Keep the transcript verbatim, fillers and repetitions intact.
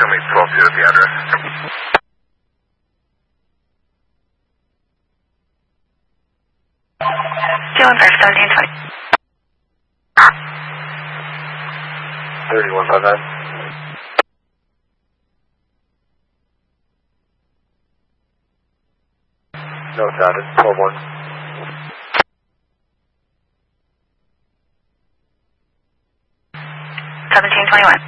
me twelve two at the address. two one five, seventeen twenty. thirty-one five nine. No sounded, twelve one. seventeen twenty-one.